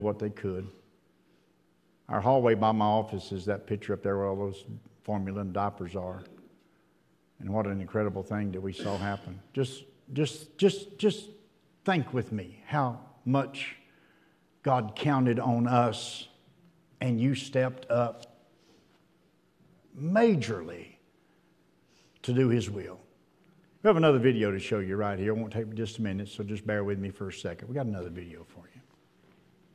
what they could. Our hallway by my office is that picture up there where all those formula and diapers are. And what an incredible thing that we saw happen. Just think with me how much God counted on us and you stepped up majorly to do His will. We have another video to show you right here. It won't take just a minute, so just bear with me for a second. We got another video for you.